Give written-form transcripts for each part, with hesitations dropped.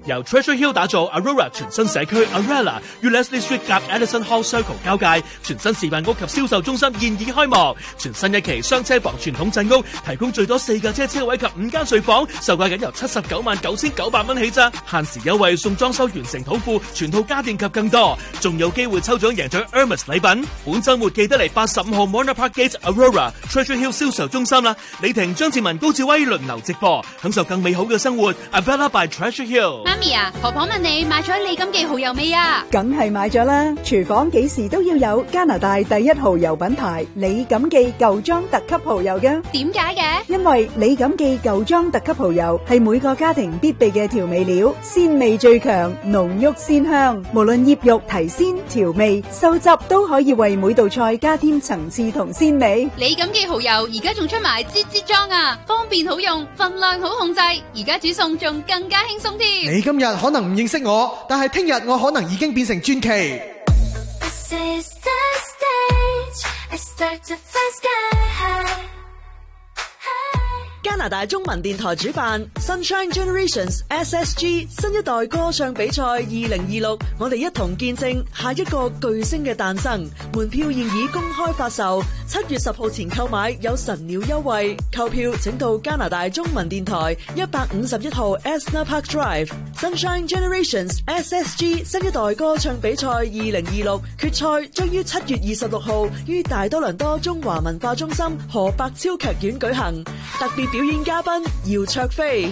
由 Treasure Hill 打造 Aurora 全新社區 Arella 與 Leslie Street 夾 Edison Hall Circle 交界，全新示範屋及銷售中心現已開幕。全新一期雙車房傳統鎮屋，提供最多4架車位及5間睡房，售價僅由799900蚊起咋，限時優惠送裝修完成土庫、全套家電及更多，仲有機會抽獎贏取 Hermes 禮品。本週末記得嚟85號 Mona Park Gate Aurora Treasure Hill 銷售中心啦！李婷、張志文、高志威輪流直播，享受更美好嘅生活。Avella by Treasure Hill。 媽咪啊，婆婆問你買咗李錦記蠔油未啊？ 梗係買咗啦！廚房幾時都要有加拿大第一蠔油品牌李錦記舊裝特級蠔油嘅。 點解嘅？ 因為李錦記舊裝特級蠔油係每個家庭必備嘅調味料，鮮味最強，濃郁鮮香。無論醃肉、提鮮、調味、收汁，都可以為每道菜加添層次同鮮味。 李錦記蠔油而家仲出埋擠裝啊，方便好用，份量好控制，而家煮餸仲更加輕鬆添。 你今日可能唔認識我，但係聽日我可能已經變成傳奇。 加拿大中文電台主辦 Sunshine Generations SSG 新一代歌唱比賽2026，我哋一同見證下一個巨星嘅誕生。門票現已公開發售，7月10號前購買有神鳥優惠。購票請到加拿大中文電台151號 Esna Park Drive。Sunshine Generations SSG 新一代歌唱比賽2026決賽將於7月26號於大多倫多中華文化中心何百超劇院舉行。特別表演嘉賓姚卓飛。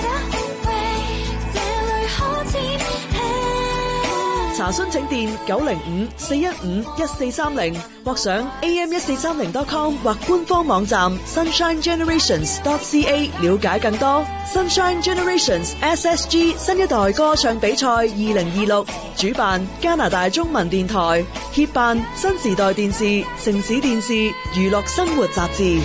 查詢請電905-415-1430或上 am1430.com 或官方網站 sunshinegenerations.ca 了解更多。Sunshine Generations SSG 新一代歌唱比賽2026主辦加拿大中文電台，協辦新時代電視、城市電視、娛樂生活雜誌。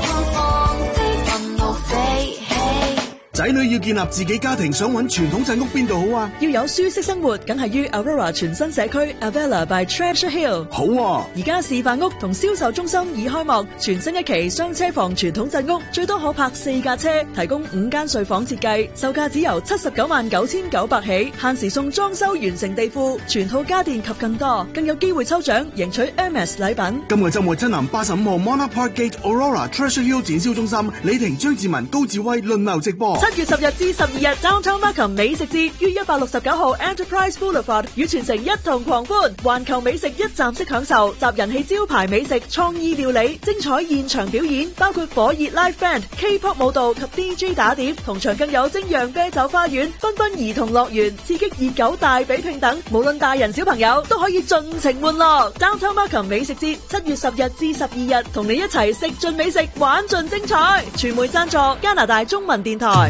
仔女要建立自己家庭，想揾傳統鎮屋邊度好啊？ 要有舒適生活，梗係於 Aurora 全新社區 Avella by Treasure Hill。 好啊！ 而家示範屋同銷售中心已開幕，全新一期雙車房傳統鎮屋，最多可泊4架車，提供5間睡房設計，售價只由799900起，限時送裝修完成地庫、全套家電及更多，更有機會抽獎贏取 Hermes 禮品。 今個週末親臨85號 Mona Park Gate Aurora Treasure Hill 展銷中心，李婷、張志文、高志威輪流直播。 7月10日至12日 Downtown Markham 美食節於169號 Enterprise Boulevard 與全城一同狂歡，環球美食一站式享受，集人氣招牌美食、創意料理、精彩現場表演，包括火熱 live band、K-pop 舞蹈及 DJ 打碟，同場更有精釀啤酒花園、繽紛兒童樂園、刺激熱狗大比拼等，無論大人小朋友都可以盡情玩樂。Downtown Markham 美食節7月10日至12日，同你一齊食盡美食，玩盡精彩。傳媒贊助加拿大中文電台。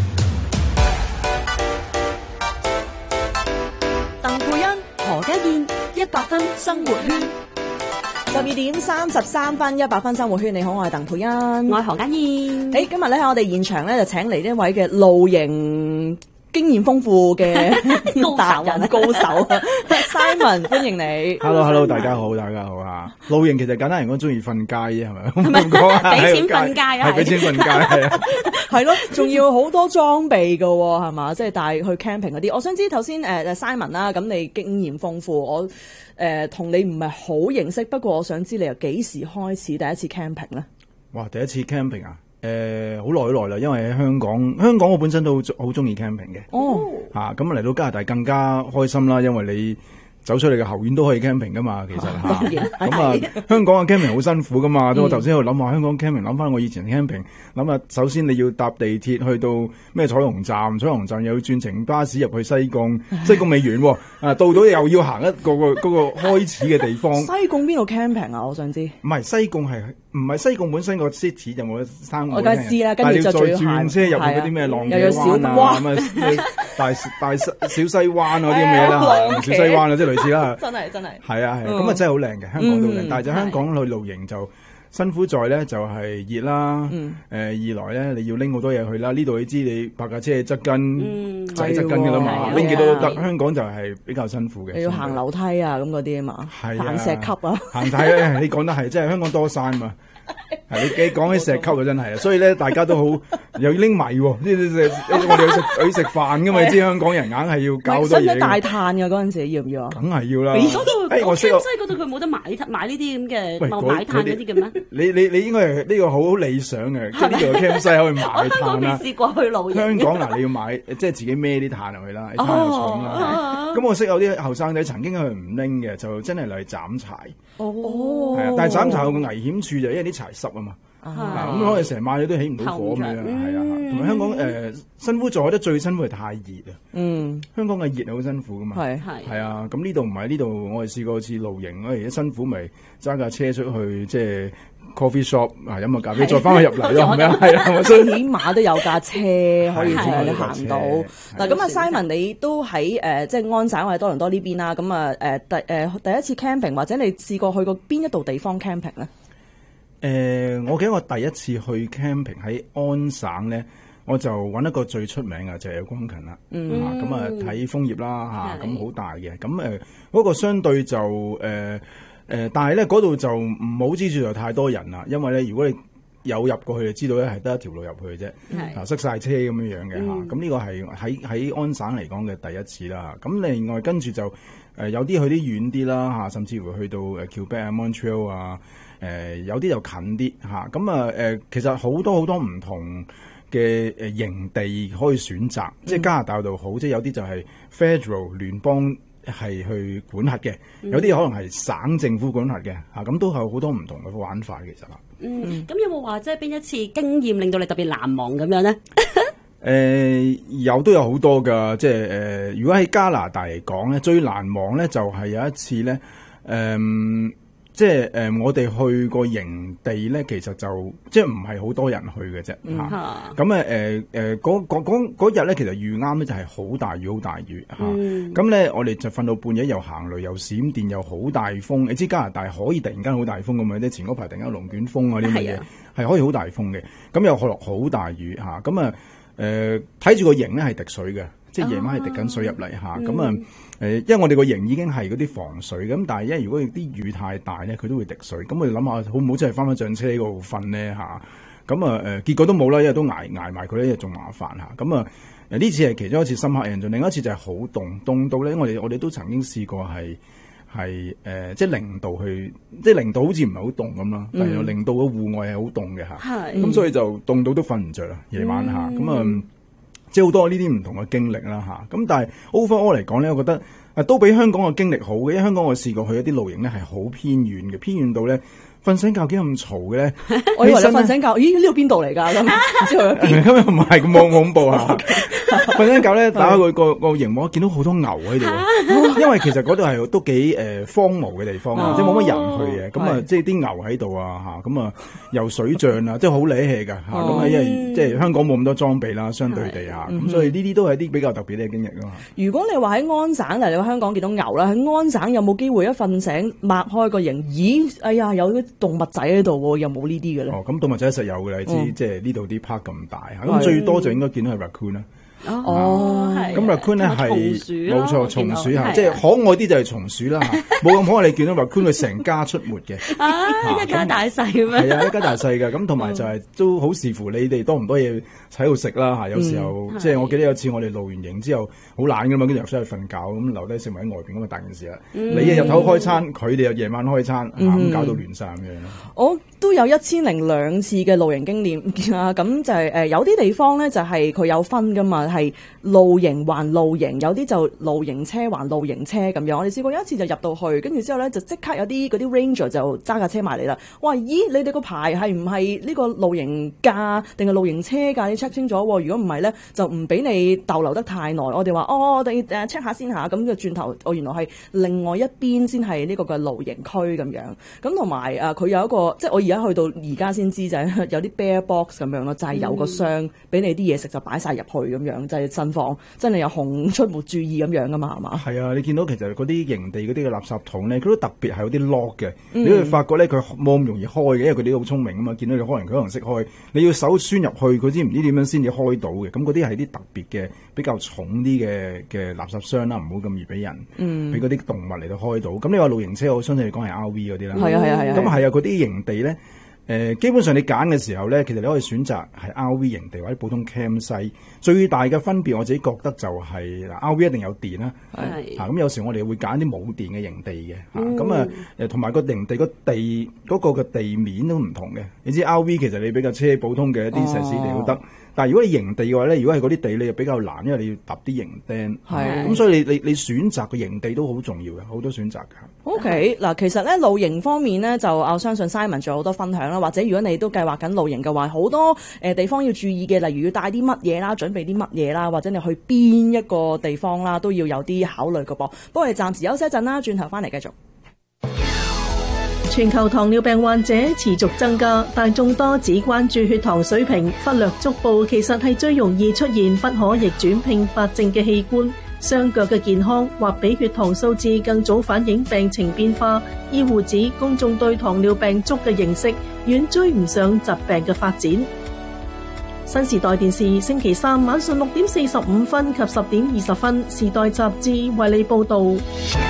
鄧佩欣、何家燕，100分生活圈。12點33分，100分生活圈。你好，我係鄧佩欣， 我係何家燕。 今日咧喺我哋現場咧就請嚟呢位嘅露營經驗豐富嘅達人高手Simon， 歡迎你。 Hello， 大家好啊！露營其實簡單嚟講，中意瞓街啫，係咪？係咪？ 俾錢瞓街啊？ 係俾錢瞓街，係啊。 係咯，仲要好多裝備噶，係嘛？即係帶去 camping 嗰啲。我想知頭先Simon 啦，咁你經驗豐富，我同你唔係好認識，不過我想知你由幾時開始第一次 camping 咧？哇！ 第一次 camping 啊？好耐啦，因為喺香港我本身都好中意 camping 嘅。哦，咁嚟到加拿大更加開心啦，因為你走出嚟嘅後院都可以 camping 噶嘛，其實香港嘅 camping 好辛苦噶嘛。我頭先喺度諗下香港 camping， 諗翻我以前 camping， 諗下首先你要搭地鐵去到咩彩虹站又要轉乘巴士入去西貢未完喎，到咗又要行一個嗰個開始嘅地方。西貢邊度 camping 啊？我想知。唔係西貢唔係西貢本身個 city 就冇得生活。我梗係知啦，跟住就再轉車入去嗰啲咩浪嘅灣啊，大小西灣嗰啲咁嘢啦，小西灣啊，即係類似啦。真係係啊，咁啊真係好靚嘅，香港都靚，但係就香港去露營就辛苦在咧就係熱啦，二來咧你要拎好多嘢去啦，呢度你知你泊架車側跟仔側跟噶啦嘛，拎幾多都得。香港就係比較辛苦嘅，你要行樓梯啊咁嗰啲啊嘛，行石級啊，行晒咧，你講得係，即係香港多山嘛。 係你講起石級啊，真係啊！所以咧，大家都好又要拎米喎，即係我哋去食飯噶嘛，你知香港人硬係要搞好多嘢。 使唔使大炭㗎嗰陣時？要唔要啊？ 梗係要啦。 我識西嗰度佢冇得買呢啲咁嘅買炭嗰啲嘅咩？ 你應該係呢個好理想嘅，即係呢度 camp 西可以買炭啦。 我香港未試過去露營。 香港嗱，你要買即係自己孭啲炭入去啦，啲炭又重啦。咁我識有啲後生仔曾經佢唔拎嘅，就真係嚟斬柴。係啊，但係斬柴有個危險處就係因為啲柴濕啊嘛。咁可能成晚你都起唔到火咁樣，係啊。同埋香港辛苦在，我覺得最辛苦係太熱啊。香港嘅熱係好辛苦噶嘛。係啊。咁呢度唔係呢度，我哋試過次露營，而家辛苦咪揸架車出去即係 coffee shop 飲個咖啡，再翻去入嚟咯，係咪啊？係啊， 最起碼都有架車可以自己行到。嗱，咁啊 Simon 你都喺即係安省或者多倫多呢邊啦。咁啊第一次 camping 或者你試過去過邊一度地方 camping 咧？ 我記得我第一次去 camping 喺安省咧，我就揾一個最出名嘅就係光芹啦。咁啊睇楓葉啦嚇，咁好大嘅。咁嗰個相對就但係咧嗰度就唔好之處就太多人啦，因為咧如果你有入過去就知道咧係得一條路入去嘅啫，塞晒車咁樣嘅嚇。咁呢個係喺安省嚟講嘅第一次啦。咁另外跟住就有啲去啲遠啲啦嚇，甚至乎去到Quebec 啊、Montreal 啊。有啲就近啲嚇，咁其實好多唔同嘅營地可以選擇，即係加拿大度好，即係有啲就係 Federal 聯邦係去管轄嘅，有啲可能係省政府管轄嘅嚇，咁都係好多唔同嘅玩法其實啦。 咁有冇話即係邊一次經驗令到你特別難忘咁樣咧？ 都有好多㗎，即係如果喺加拿大嚟講咧，最難忘咧就係有一次咧，即係我哋去個營地咧，其實就即係唔係好多人去嘅啫嚇。咁嗰日咧，其實遇啱咧就係好大雨嚇。咁咧我哋就瞓到半夜，又行雷又閃電又好大風。你知加拿大可以突然間好大風咁樣，即係前嗰排突然間龍捲風啊啲乜嘢係可以好大風嘅。咁又落好大雨嚇。咁睇住個營咧係滴水嘅，即係夜晚係滴緊水入嚟嚇。咁因為我哋個營已經係嗰啲防水咁，但係因為如果啲雨太大咧，佢都會滴水。咁我哋諗下，好唔好真係翻上車嗰度瞓咧嚇？咁結果都冇啦，因為都捱埋佢咧，仲麻煩嚇。咁呢次係其中一次深刻印象，另一次就係好凍到咧，我哋都曾經試過係即係0度去，即係0度好似唔係好凍咁啦，但係0度嘅戶外係好凍嘅嚇。咁所以就凍到都瞓唔着啦，夜晚嚇。咁即係好多呢啲唔同嘅經歷啦嚇，咁但係 overall 嚟講咧，我覺得都比香港嘅經歷好嘅，因為香港我試過去一啲露營咧係好偏遠嘅，偏遠到咧瞓醒覺幾咁嘈嘅咧。 我以為你瞓醒覺，咦呢度邊度嚟㗎咁？唔知去咗邊？ 咁又唔係咁恐怖嚇。瞓醒覺咧，打開個營網，見到好多牛喺度，因為其實嗰度係都幾荒蕪嘅地方，即係冇乜人去嘅。咁即係啲牛喺度啊嚇，咁游水仗啊，即係好理氣㗎嚇。咁因為即係香港冇咁多裝備啦，相對地嚇，咁所以呢啲都係啲比較特別嘅經歷咯。 如果你話喺安省嚟，你喺香港見到牛啦，喺安省有冇機會一瞓醒擘開個營，咦？哎呀，有啲動物仔喺度喎，有冇呢啲嘅咧？ 咁動物仔實有嘅，你知即係呢度啲 park 咁大嚇，咁最多就應該見到係 raccoon 啦。咁 raccoon 咧係冇錯，松鼠嚇，即係可愛啲就係松鼠啦嚇，冇咁可愛。你見到 raccoon 佢成家出沒嘅， 一家大細咁樣。 係啊，一家大細嘅，咁同埋就係都好視乎你哋多唔多嘢喺度食啦嚇。有時候即係我記得有次我哋露完營之後好懶噶嘛，跟住入出去瞓覺，咁留低食物喺外邊咁啊大件事啦。你日頭開餐，佢哋又夜晚開餐，咁搞到亂晒咁樣。 我都有1002次嘅露營經驗啊，咁就係有啲地方咧就係佢有分噶嘛。係露營還露營，有啲就露營車還露營車咁樣。我哋試過有一次就入到去，跟住之後咧就即刻有啲嗰啲 ranger 就揸架車埋嚟啦。哇！咦，你哋個牌係唔係呢個露營架定係露營車架？你 check 清楚喎。如果唔係咧，就唔俾你逗留得太耐。我哋話我哋check 下先下，咁就轉頭，原來係另外一邊先係呢個嘅露營區咁樣。咁同埋佢有一個，即係我而家去到而家先知就係有啲 bear box 咁樣咯，就係有個箱俾你啲嘢食就擺晒入去咁樣。就係慎防真係有熊出沒，注意咁樣噶嘛，係嘛？係啊，你見到其實嗰啲營地嗰啲嘅垃圾桶咧，佢都特別係有啲 lock 嘅。你會發覺咧，佢冇咁容易開嘅，因為佢哋都好聰明啊嘛。見到你開人，佢可能識開。你要手穿入去，佢知唔知點樣先至開到嘅。咁嗰啲係啲特別嘅、比較重啲嘅垃圾箱啦，唔好咁易俾人，俾嗰啲動物嚟到開到。咁你話露營車，我相信你講係 RV 嗰啲啦。 係啊。 咁係啊，嗰啲營地咧。 基本上你揀嘅時候咧，其實你可以選擇係 RV 營地或者普通 campsite。最大嘅分別我自己覺得就係RV 一定有電啦，咁有時我哋會揀啲冇電嘅營地嘅，咁同埋個營地個地嗰個嘅地面都唔同嘅。你知 RV 其實你比較車普通嘅一啲石屎地都得。但係如果你營地嘅話咧，如果係嗰啲地你又比較難，因為你要揼啲營釘，咁所以你選擇個營地都好重要嘅，好多選擇㗎。 OK， 嗱，其實咧露營方面咧，就我相信 Simon 仲有好多分享啦，或者如果你都計劃緊露營嘅話，好多地方要注意嘅，例如要帶啲乜嘢啦，準備啲乜嘢啦，或者你去邊一個地方啦，都要有啲考慮㗎噃。不過我哋暫時休息一陣啦，轉頭翻嚟繼續。 全球糖尿病患者持續增加，但眾多只關注血糖水平，忽略足部其實係最容易出現不可逆轉併發症嘅器官。雙腳嘅健康或比血糖數字更早反映病情變化。醫護指公眾對糖尿病足嘅認識遠追唔上疾病嘅發展。新時代電視星期三晚上6點45分及10點20分，時代雜誌為你報道。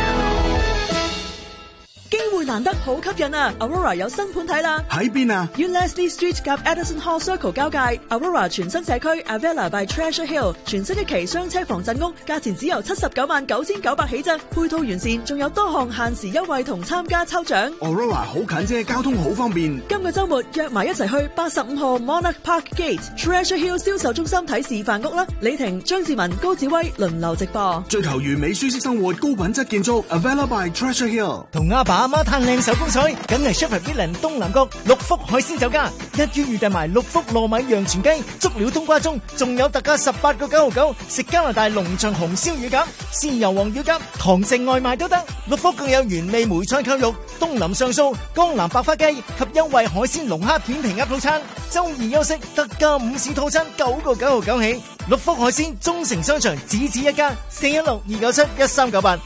難得好吸引啊 ！Aurora 有新盤睇啦， 喺邊啊 ？Leslie Street 夾 Edison Hall Circle 交界 ，Aurora 全新社區 Avella by Treasure Hill 全新一期雙車房鎮屋，價錢只由799900起啫，配套完善，仲有多項限時優惠同參加抽獎。 Aurora 好近啫，交通好方便。 今個週末約埋一齊去85號 Monarch Park Gate Treasure Hill 銷售中心睇示範屋啦！李婷、張志文、高志威輪流直播， 追求完美舒適生活，高品質建築 Avella by Treasure Hill。 同阿爸阿媽嘆靚手工菜，梗係 Chef Villain 東南角六福海鮮酒家，一於預訂埋六福糯米陽全雞、足料冬瓜盅，仲有特價18個999，食加拿大農場紅燒乳鴿、豉油黃乳鴿，堂食外賣都得。六福更有原味梅菜扣肉、東林上素、江南百花雞及優惠海鮮龍蝦片皮鴨套餐。周二休息特價午市套餐9個999起。六福海鮮中城商場只一家，416-297-1398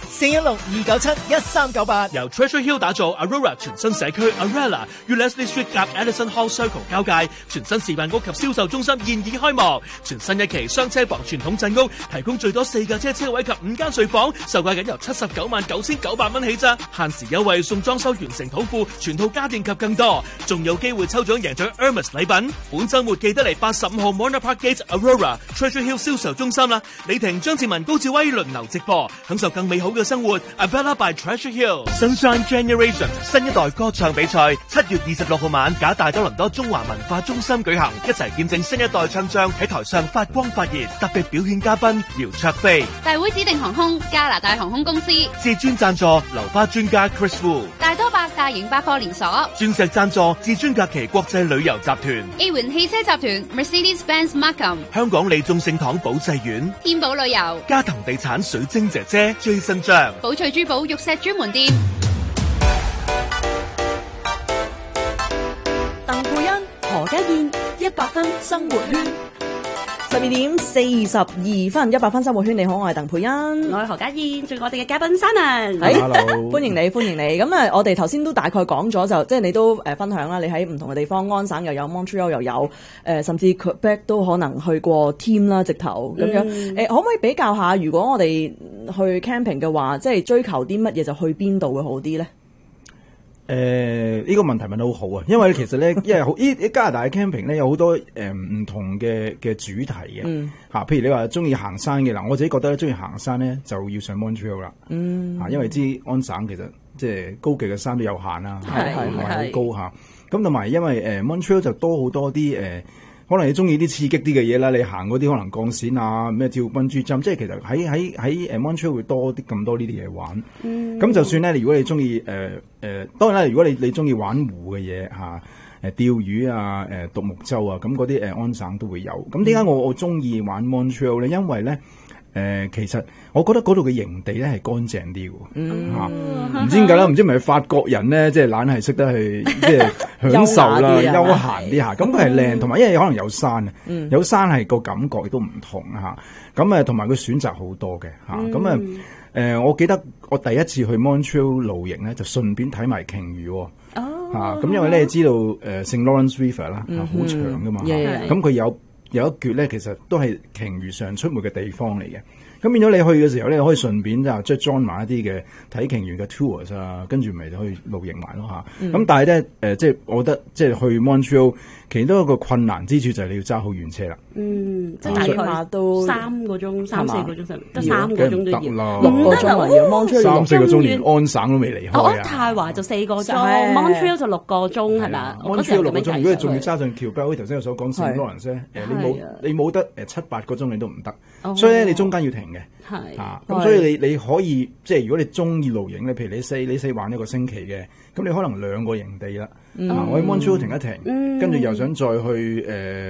416-297-1398。 由 Treasure Hill 打造 Aurora 全新社區 Arella 與 Leslie Street 夾 Edison Hall Circle 交界，全新示範屋及銷售中心現已開幕。全新一期雙車房傳統鎮屋，提供最多4架車位及5間睡房，售價僅由799900蚊起咋，限時優惠送裝修完成土庫、全套家電及更多，仲有機會抽獎贏獎 Hermes 禮品。本週末記得嚟85號 Monarch Park Gate Aurora Treasure Hill 銷售中心啦！李婷、張志文、高志威輪流直播，享受更美好嘅生活。Avella by Treasure Hill Sunshine Generation 新一代歌唱比賽7月26號晚，假大多倫多中華文化中心舉行，一齊見證新一代唱將喺台上發光發熱。特別表演嘉賓姚焯菲， 大會指定航空加拿大航空公司， 至尊贊助流花專家 Chris Wu， 大多百大型百貨連鎖， 鑽石贊助至尊假期國際旅遊集團， A 環汽車集團 Mercedes-Benz Markham， 香港利眾聖堂保濟院， 天寶旅遊， 嘉騰地產水晶姐姐Jason張， 寶翠珠寶玉石專門店， 鄧佩欣、何家燕100分生活圈。 12點42分，100分生活圈，你好，我係鄧佩欣， 我係何家燕，仲有我哋嘅嘉賓Simon， 歡迎你，歡迎你。咁啊，我哋頭先都大概講咗，就即係你都分享啦。你喺唔同嘅地方，安省又有 Montreal 又有，甚至 Quebec 都可能去過 team 啦，直頭咁樣。可唔可以比較下？如果我哋去 camping 嘅話，即係追求啲乜嘢就去邊度會好啲咧？ 呢個問題問得好好啊，因為其實咧，因為好加拿大嘅 camping 咧有好多唔同嘅主題嘅譬如你話中意行山嘅，嗱，我自己覺得咧中意行山咧就要上 Montreal 啦，因為知安省其實即係高級嘅山都有限啦，係好高嚇，咁同埋因為Montreal 就多好多啲可能你中意啲刺激啲嘅嘢啦，你行嗰啲可能鋼線啊，咩照笨豬跳，即係其實喺Montreal 會多啲咁多呢啲嘢玩。咁就算咧，如果你中意當然啦，如果你中意玩湖嘅嘢釣魚啊，獨木舟啊，咁嗰啲安省都會有。咁點解我中意玩 Montreal 咧？因為咧其實我覺得嗰度嘅營地咧係乾淨啲喎，唔知點解啦，唔知係咪法國人咧，即係懶係識得去即係享受啦，休閒啲嚇。咁佢係靚，同埋因為可能有山啊，有山係個感覺亦都唔同嚇。咁同埋佢選擇好多嘅嚇。咁我記得我第一次去 Montreal 露營咧，就順便睇埋鯨魚喎。咁因為咧知道聖 Lawrence River 啦，好長噶嘛，咁佢有有一橛咧，其實都係鯨魚常出沒嘅地方嚟嘅。咁變咗你去嘅時候咧，可以順便即係 join 埋一啲嘅睇鯨魚嘅 tours 啊，跟住咪去露營埋咯嚇。咁但係咧即係我覺得即係去 Montreal，其中一個困難之處就係你要揸好遠車啦。 即係大概都3個鐘、3-4個鐘，得3個鐘都要。 6個鐘要 Montreal 3-4個鐘連安省都未離開啊！ 太華就4個鐘 ，Montreal 就6個鐘係咪 ？Montreal 6個鐘，如果你仲要揸上 Quebec，好似頭先我所講聖羅倫斯咧，你冇得7-8個鐘你都唔得，所以咧你中間要停嘅。咁所以你可以即係如果你中意露營咧，譬如你四玩一個星期嘅，咁你可能2個營地啦。我喺 Montreal 停一停，跟住又想再去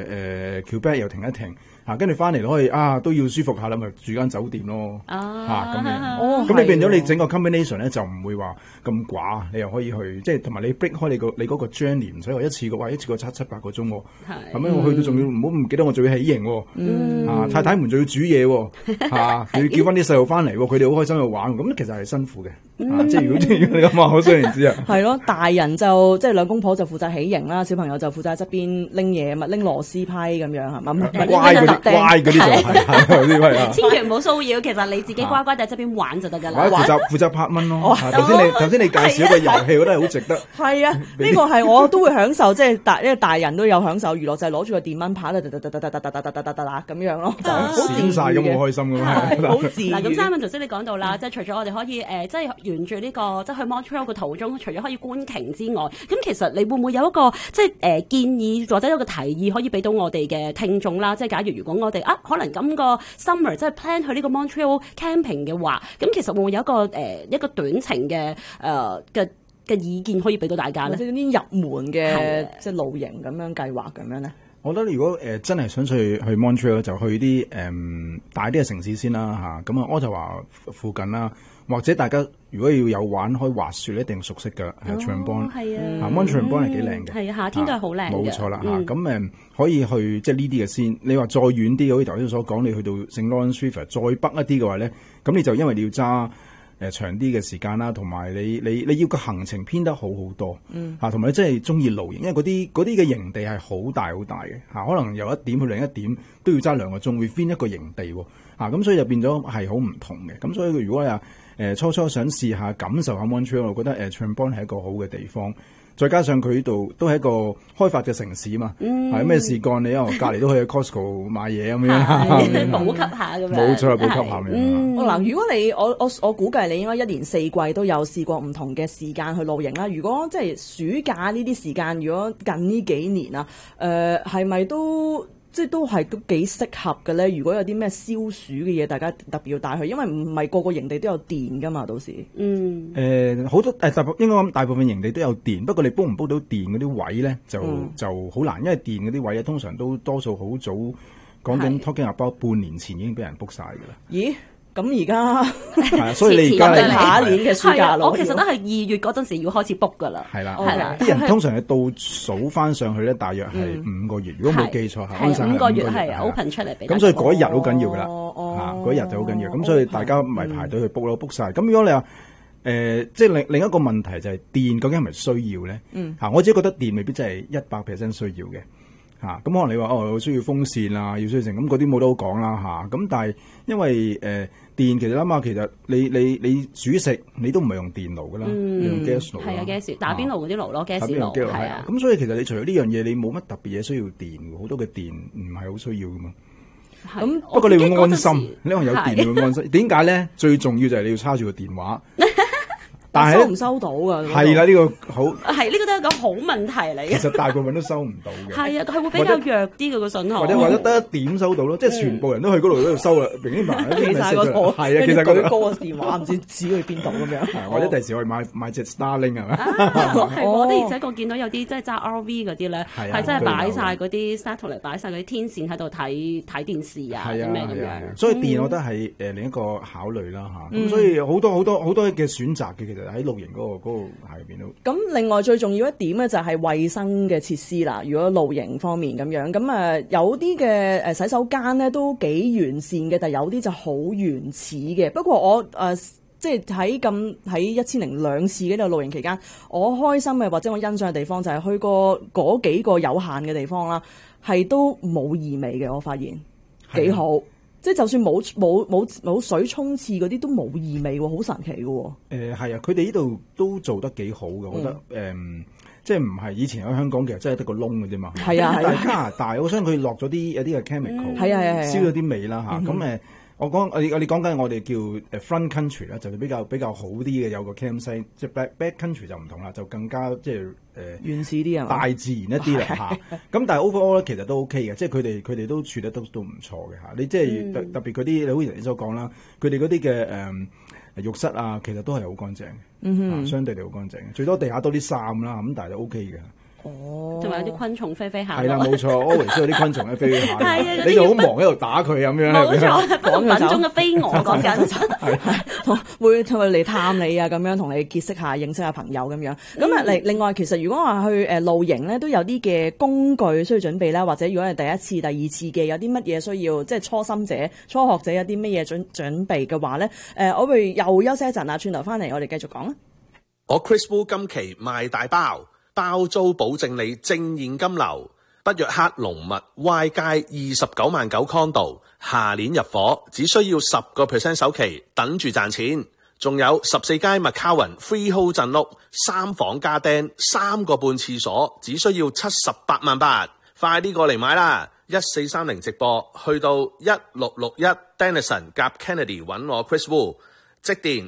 Quebec 又停一停。跟住翻嚟可以都要舒服下啦，咪住間酒店咯。咁樣，咁你變咗你整個 combination 咧就唔會話咁寡，你又可以去即係同埋你 break 開你嗰個 journey， 唔使話一次過揸7-8個鐘喎。咁樣我去到仲要唔好唔記得我仲要起營喎。太太們仲要煮嘢喎，仲要叫翻啲細路翻嚟喎，佢哋好開心去玩。咁其實係辛苦嘅。即係如果你咁話，我雖然知啊。係咯，大人就即係兩公婆就負責起營啦，小朋友就負責喺側邊拎嘢，咪拎螺絲批咁樣係嘛？ 乖嗰啲就係， 千祈唔好騷擾。其實你自己乖乖地喺側邊玩就得㗎啦。 負責拍蚊咯。頭先你介紹一個遊戲，我覺得係好值得。 係啊，呢個係我都會享受，即係因為大人都有享受娛樂，就係攞住個電蚊拍咁樣咯，就閃晒咁好開心㗎嘛。 好自然。 嗱咁Simon頭先你講到啦，即係除咗我哋可以即係沿住呢個即係去 Montreal 嘅途中，除咗可以觀鯨之外，咁其實你會唔會有一個即係建議或者一個提議可以俾到我哋嘅聽眾啦？即係假如果我哋可能今個 summer 即係 plan 去呢個 Montreal camping 嘅話，咁其實會唔會有一個短程嘅意見可以俾到大家咧？ 即係啲入門嘅即係露營咁樣計劃咁樣咧？ 我覺得如果真係想去 Montreal 就去啲大啲嘅城市先啦嚇。咁Ottawa附近啦，或者大家如果要有玩開滑雪一定熟悉嘅Terrebonne。係啊，Terrebonne 係幾靚嘅。係啊，夏天都係好靚嘅。冇錯啦嚇。咁可以去即係呢啲嘅先。你話再遠啲，好似頭先所講，你去到聖 Lawrence River 再北一啲嘅話咧，咁你就因為你要揸長啲嘅時間啦，同埋你要個行程編得好多。同埋你真係中意露營，因為嗰啲嘅營地係好大好大嘅可能由一點去另一點都要揸2個鐘，會編一個營地喎。咁所以就變咗係好唔同嘅。咁所以如果初初想試下感受下 Montreal， 我覺得Terrebonne 係一個好嘅地方。再加上佢呢度都係一個開發嘅城市嘛，有咩事幹你隔離都去 Costco 買嘢咁樣， 補給下咁樣。 冇錯，補給下咁嗱，如果你我估計你應該1年4季都有試過唔同嘅時間去露營啦。如果即係暑假呢啲時間，如果近呢幾年啊，係咪都？即係都幾適合嘅咧。如果有啲咩消暑嘅嘢，大家特別要帶去，因為唔係個個營地都有電噶嘛，到時。 好多應該講大部分營地都有電，不過你煲唔煲到電嗰啲位咧，就好難，因為電嗰啲位通常都多數好早，講緊 talking about 半年前已經俾人 book 晒㗎啦。咦？ 咁而家所以你而家係下一年嘅暑假咯。 我其實都係2月嗰陣時要開始 book 㗎啦。係啦， 啲人通常係倒數翻上去咧，大約係5個月。如果冇記錯係 5個月係 open 出嚟俾。 咁所以嗰一日好緊要㗎啦。嗰一日就好緊要。咁所以大家咪排隊去 book 咯，book 晒。咁如果你話即係另一個問題就係電究竟係咪需要咧？我自己覺得電未必真係100% 需要嘅。咁可能你話我需要風扇啊，要需要成咁嗰啲冇得好講啦咁但係因為電其實諗下，其實你煮食你都唔係用電爐噶啦，你用 gas 爐。係啊 ，gas 打邊爐嗰啲爐咯，gas 爐係啊。 咁所以其實你除咗呢樣嘢，你冇乜特別嘢需要電，好多嘅電唔係好需要噶嘛。咁不過你會安心，你話有電你會安心。點解咧？最重要就係你要叉住個電話。但係收唔收到㗎？ 係啦，呢個好係呢個都係一個好問題嚟嘅。 其實大部分都收唔到嘅。 係啊，佢會比較弱啲嘅個信號。 或者得一點收到咯，即係全部人都去嗰度收啦，明顯埋記晒個圖。 係啊，記晒個舉高個電話，唔知指去邊度咁樣。 或者第時我哋買隻 Starlink 係咪？ 係我的而且確見到有啲即係揸 RV 嗰啲咧，係真係擺晒嗰啲 satellite 擺晒嗰啲天線喺度睇電視啊，咩咁樣。 所以電我覺得係另一個考慮啦嚇。咁所以好多嘅選擇嘅，其實喺露營嗰個下邊都。 咁另外最重要一點咧就係衛生嘅設施啦。如果露營方面咁樣，咁有啲嘅洗手間咧都幾完善嘅，但係有啲就好原始嘅。不過我即係喺1002次嘅呢個露營期間，我開心嘅或者我欣賞嘅地方就係去過嗰幾個有限嘅地方啦，係都冇異味嘅，我發現幾好。即係就算冇水沖廁嗰啲都冇異味喎，好神奇嘅喎。 係啊，佢哋呢度都做得幾好嘅，我覺得即係唔係以前喺香港其實真係得個窿嘅啫嘛。係啊係啊。但係加拿大，我相信佢落咗有啲嘅 chemical， 燒咗啲味啦嚇。咁我哋講緊我哋叫front country 啦，就比較好啲嘅，有個 campsite， 即係 back country 就唔同啦，就更加即係原始啲啊， 大自然一啲啦嚇。咁但係 overall 咧其實都 OK 嘅，即係佢哋都處理得都唔錯嘅嚇。你即係特別嗰啲，你好似你所講啦，佢哋嗰啲嘅浴室啊，其實都係好乾淨嘅，相對嚟好乾淨嘅，最多地下多啲衫啦，咁但係都 OK 嘅。 哦，同埋有啲昆蟲飛飛下。 係啦，冇錯，always 都有啲昆蟲喺飛飛下。係啊，你就好忙喺度打佢咁樣。 冇錯，不同品種嘅飛蛾講緊， 會同佢嚟探你啊，咁樣同你結識下、認識下朋友咁樣。咁啊，另外其實如果話去露營咧，都有啲嘅工具需要準備啦，或者如果係第一次、第二次嘅，有啲乜嘢需要，即係初心者、初學者有啲乜嘢準備嘅話咧，我會又休息一陣啊，轉頭翻嚟我哋繼續講啦。 我 Chris Wu 今期賣大包。包租保證你正現金流，北約克龍密 Y 街29萬9 condo， 下年入伙，只需要10% 首期，等住賺錢。仲有14街麥卡雲 freehold 鎮屋，3房加釘，3個半廁所，只需要78萬8，快啲過嚟買啦！1430直播，去到1661 Denison 夾 Kennedy 揾我 Chris Wu。即電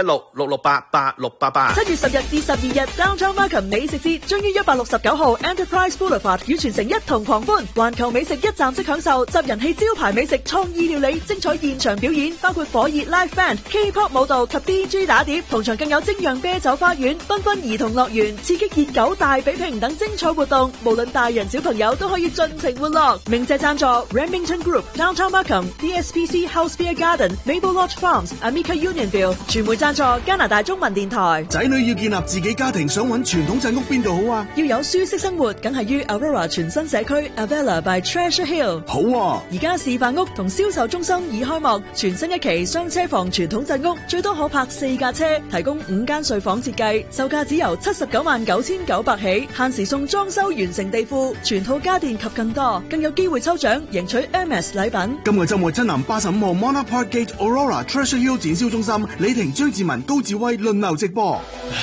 416-668-8688。 7月10日至12日 Downtown Markham 美食節將於169號 Enterprise Boulevard 與全城一同狂歡，環球美食一站式享受，集人氣招牌美食、創意料理、精彩現場表演，包括火熱 live band、K-pop 舞蹈及 DJ 打碟，同場更有精釀啤酒花園、繽紛兒童樂園、刺激熱狗大比拼等精彩活動，無論大人小朋友都可以盡情玩樂。鳴謝贊助 Remington Group、Downtown Markham、DSPC House Beer Garden、Maple Lodge Farms、Amica Union。傳媒贊助加拿大中文電台。 仔女要建立自己家庭，想揾傳統鎮屋邊度好啊？ 要有舒適生活，梗係於 Aurora 全新社區 Avella by Treasure Hill。 好啊！ 而家示範屋同銷售中心已開幕，全新一期雙車房傳統鎮屋，最多可泊4架車，提供5間睡房設計，售價只由799900起，限時送裝修完成地庫、全套家電及更多，更有機會抽獎贏取 MS 禮品。 今個週末親臨85號 Monarch Park Gate Aurora Treasure Hill 展銷中心。李婷、張志文、高志威輪流直播。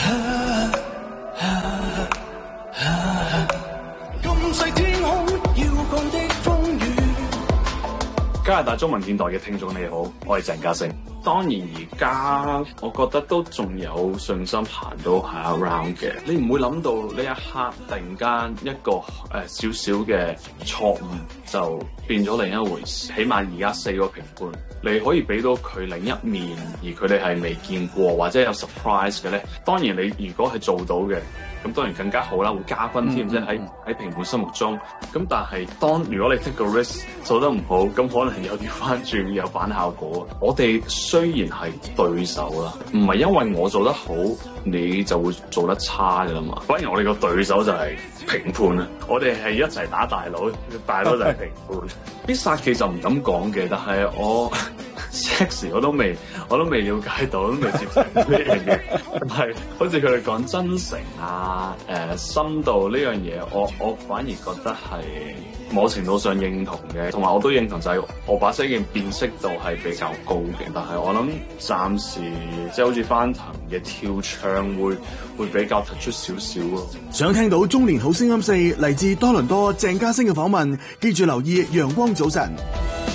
加拿大中文電台嘅聽眾你好，我係鄭嘉誠。當然而家我覺得都仲有信心行到下 round 嘅。你唔會諗到呢一刻突然間一個少少嘅錯誤就變咗另一回事。起碼而家4個評判，你可以俾到佢另一面，而佢哋係未見過或者有 surprise 嘅咧。當然你如果係做到嘅，咁當然更加好啦，會加分添，即係喺評判心目中。咁但係如果你 take 個 risk 做得唔好，咁可能有調翻轉，有反效果。我哋雖然係對手啦，唔係因為我做得好，你就會做得差㗎啦嘛。反而我哋個對手就係評判啊！我哋係一齊打大佬，大佬就係評判。必殺技就唔敢講嘅，但係我 sex 我都未了解到，都未接受呢樣嘢。係好似佢哋講真誠啊、深度呢樣嘢，我反而覺得係某程度上認同嘅，同埋我都認同就係我把聲嘅辨識度係比較高嘅，但係我諗暫時即係好似翻騰嘅跳唱會比較突出少少咯。 想聽到中年好聲音4嚟自多倫多鄭嘉星嘅訪問，記住留意陽光早晨。